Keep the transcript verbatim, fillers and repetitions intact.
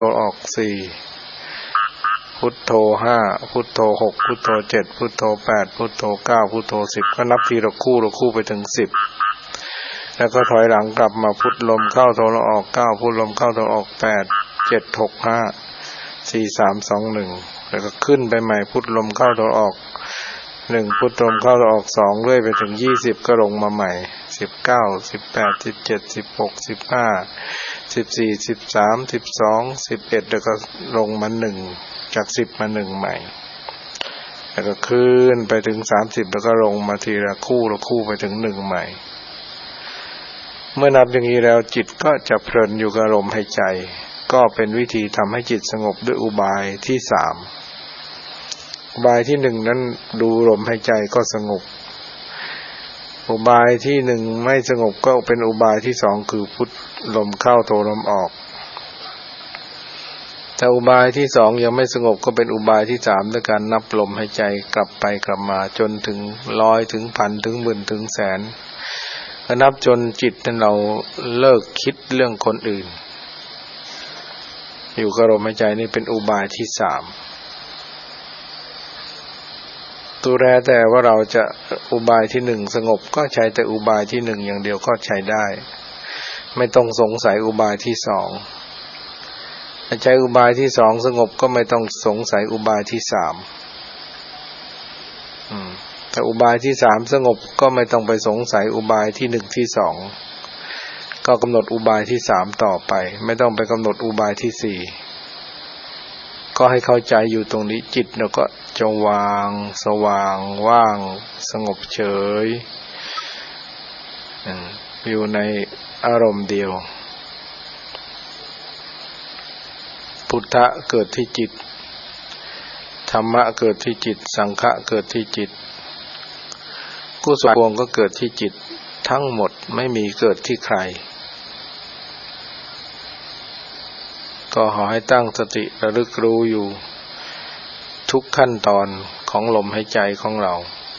ออกสี่พุทโธห้าพุทโธหกพุทโธเจ็ดพุทโธแปดพุทโธเก้าพุทโธสิบก็นับทีละคู่ละคู่ไปถึงสิบแล้วก็ถอยหลังกลับมาพุทลมเข้าโธออกเก้าพุทลมเข้าโธออกแปดเจ็ดหกห้าสี่สามสองหนึ่งแล้วก็ขึ้นไปใหม่พุทลมเข้าโธออกหนึ่งพุทลมเข้าโธออกสองเรื่อยไปถึงยี่สิบก็ลงมาใหม่สิบเก้าสิบแปดสิบเจ็ดสิบหกสิบห้าสิบสี่สิบสามสิบสองสิบเอ็ดแล้วก็ลงมาหนึ่งจากสิบมาหนึ่งใหม่แล้วก็ขึ้นไปถึงสามสิบแล้วก็ลงมาทีละคู่ละคู่ไปถึงหนึ่งใหม่เมื่อนับอย่างนี้แล้วจิตก็จะเพลินอยู่กับลมหายใจก็เป็นวิธีทำให้จิตสงบด้วยอุบายที่สามอุบายที่หนึ่งนั้นดูลมหายใจก็สงบอุบายที่หนึ่งไม่สงบก็เป็นอุบายที่สองคือพุทลมเข้าโธลมออกแต่อุบายที่สองยังไม่สงบก็เป็นอุบายที่สามด้วยการนับลมหายใจกลับไปกลับมาจนถึงร้อยถึงพันถึงหมื่นถึงแสนนับจนจิตนั้นเราเลิกคิดเรื่องคนอื่นอยู่กับลมหายใจนี่เป็นอุบายที่สามตัวแรแต่ว่าเราจะอุบายที่หนึ่งสงบก็ใช้แต่อุบายที่หนึ่งอย่างเดียวก็ใช้ได้ไม่ต้องสงสัยอุบายที่สองใช้อุบายที่สองสงบก็ไม่ต้องสงสัยอุบายที่สามอืมแต่อุบายที่สามสงบก็ไม่ต้องไปสงสัยอุบายที่หนึ่งที่สองก็กำหนดอุบายที่สามต่อไปไม่ต้องไปกำหนดอุบายที่สี่ก็ให้เข้าใจอยู่ตรงนี้จิตเราก็จะวางสว่างว่างสงบเฉยอยู่ในอารมณ์เดียวพุทธะเกิดที่จิตธรรมะเกิดที่จิตสังฆะเกิดที่จิตกุศลวงก็เกิดที่จิตทั้งหมดไม่มีเกิดที่ใครก็ขอให้ตั้งสติระลึกรู้อยู่ทุกขั้นตอนของลมหายใจของเรา